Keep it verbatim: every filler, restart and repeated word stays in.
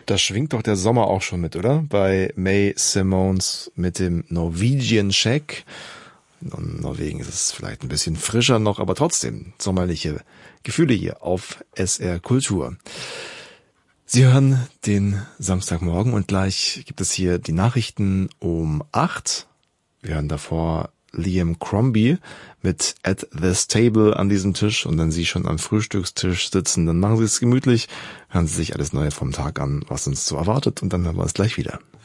Da schwingt doch der Sommer auch schon mit, oder? Bei May Simons mit dem Norwegian Shack. In Norwegen ist es vielleicht ein bisschen frischer noch, aber trotzdem sommerliche Gefühle hier auf S R Kultur. Sie hören den Samstagmorgen und gleich gibt es hier die Nachrichten um acht. Wir hören davor Liam Crombie mit At This Table an diesem Tisch und wenn Sie schon am Frühstückstisch sitzen, dann machen Sie es gemütlich, hören Sie sich alles Neue vom Tag an, was uns so erwartet und dann hören wir uns gleich wieder.